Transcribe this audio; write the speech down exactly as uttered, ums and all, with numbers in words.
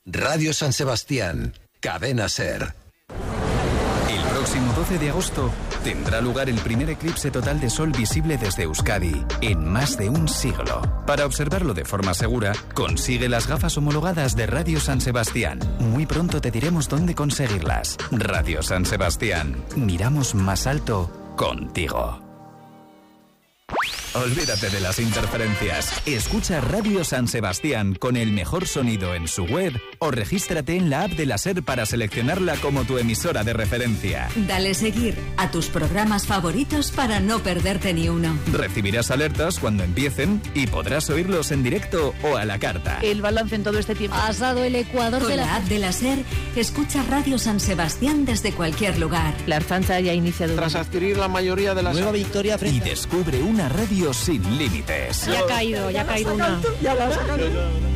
Radio San Sebastián, Cadena SER. El próximo doce de agosto tendrá lugar el primer eclipse total de sol visible desde Euskadi en más de un siglo. Para observarlo de forma segura, consigue las gafas homologadas de Radio San Sebastián. Muy pronto te diremos dónde conseguirlas. Radio San Sebastián. Miramos más alto contigo. Olvídate de las interferencias. Escucha Radio San Sebastián con el mejor sonido en su web o regístrate en la app de la SER para seleccionarla como tu emisora de referencia. Dale seguir a tus programas favoritos para no perderte ni uno. Recibirás alertas cuando empiecen y podrás oírlos en directo o a la carta. El balance en todo este tiempo. Has dado el ecuador con de la... la app de la SER. Escucha Radio San Sebastián desde cualquier lugar. La Ertzaintza ya ha iniciado... Tras adquirir la mayoría de las... Nueva victoria frente... Y descubre una radio sin límites. Ya ha caído, ya ha caído una. Ya la ha sacado.